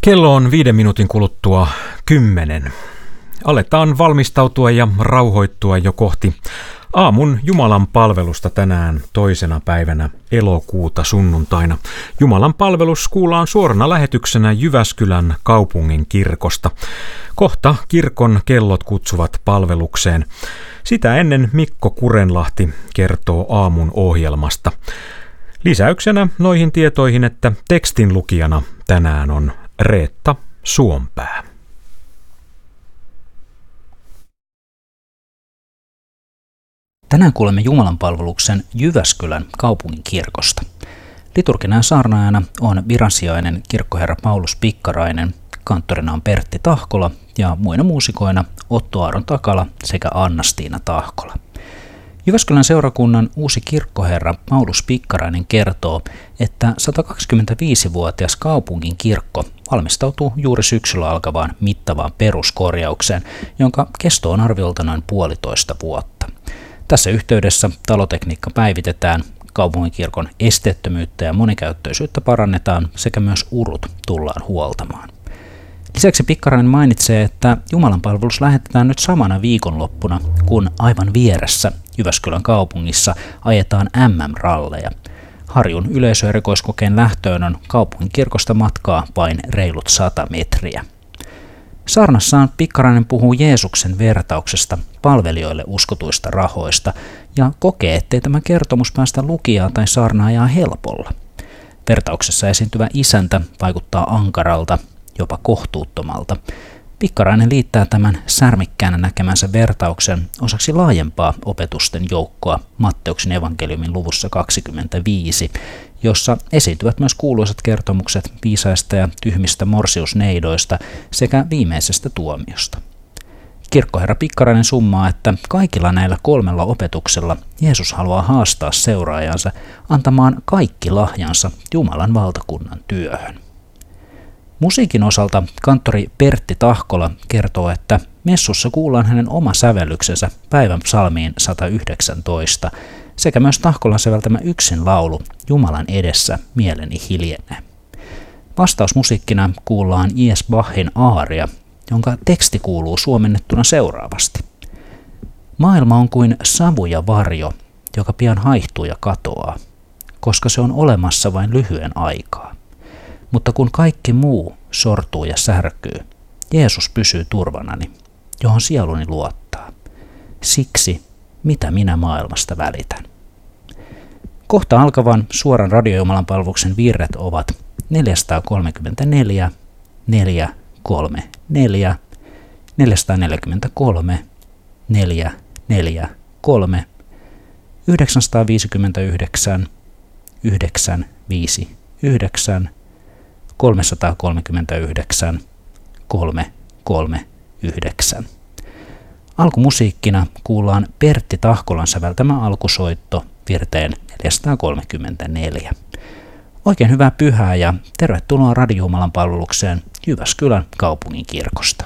Kello on 5 minuutin kuluttua 10. Aletaan valmistautua ja rauhoittua jo kohti aamun Jumalan palvelusta tänään toisena päivänä elokuuta sunnuntaina. Jumalan palvelus kuullaan suorana lähetyksenä Jyväskylän kaupungin kirkosta. Kohta kirkon kellot kutsuvat palvelukseen. Sitä ennen Mikko Kurenlahti kertoo aamun ohjelmasta. Lisäyksenä noihin tietoihin, että tekstin lukijana tänään on Reetta Suompää. Tänään kuulemme Jumalanpalveluksen Jyväskylän kaupungin kirkosta. Liturginen saarnaajana on viransijainen kirkkoherra Paulus Pikkarainen, kanttorina on Pertti Tahkola ja muina muusikoina Otto Aaron Takala sekä Anna-Stiina Tahkola. Jyväskylän seurakunnan uusi kirkkoherra Paulus Pikkarainen kertoo, että 125-vuotias kaupungin kirkko valmistautuu juuri syksyllä alkavaan mittavaan peruskorjaukseen, jonka kesto on arviolta noin 1,5 vuotta. Tässä yhteydessä talotekniikka päivitetään, kaupunkikirkon esteettömyyttä ja monikäyttöisyyttä parannetaan sekä myös urut tullaan huoltamaan. Lisäksi Pikkarainen mainitsee, että Jumalanpalvelus lähetetään nyt samana viikonloppuna, kun aivan vieressä Jyväskylän kaupungissa ajetaan MM-ralleja. Harjun yleisöerikoiskokeen lähtöön on kaupungin kirkosta matkaa vain reilut 100 metriä. Saarnassaan Pikkarainen puhuu Jeesuksen vertauksesta palvelijoille uskotuista rahoista ja kokee, ettei tämä kertomus päästä lukijaa tai saarnaajaa helpolla. Vertauksessa esiintyvä isäntä vaikuttaa ankaralta, jopa kohtuuttomalta. Pikkarainen liittää tämän särmikkäänä näkemänsä vertauksen osaksi laajempaa opetusten joukkoa Matteuksen evankeliumin luvussa 25, jossa esiintyvät myös kuuluisat kertomukset viisaista ja tyhmistä morsiusneidoista sekä viimeisestä tuomiosta. Kirkkoherra Pikkarainen summaa, että kaikilla näillä 3 opetuksella Jeesus haluaa haastaa seuraajansa antamaan kaikki lahjansa Jumalan valtakunnan työhön. Musiikin osalta kanttori Pertti Tahkola kertoo, että messussa kuullaan hänen oma sävellyksensä päivän psalmiin 119 sekä myös Tahkolan säveltämä yksin laulu Jumalan edessä mieleni hiljenee. Vastausmusiikkina kuullaan I.S. Bachin aaria, jonka teksti kuuluu suomennettuna seuraavasti. Maailma on kuin savu ja varjo, joka pian haihtuu ja katoaa, koska se on olemassa vain lyhyen aikaa. Mutta kun kaikki muu sortuu ja särkyy, Jeesus pysyy turvanani, johon sieluni luottaa. Siksi, mitä minä maailmasta välitän. Kohta alkavan suoran radiojumalanpalveluksen virret ovat 434, 434, 443, 443, 959, 959, 339, 339. Alkumusiikkina kuullaan Pertti Tahkolan säveltämä alkusoitto virteen 434. Oikein hyvää pyhää ja tervetuloa radiojumalan palvelukseen Jyväskylän kaupungin kirkosta.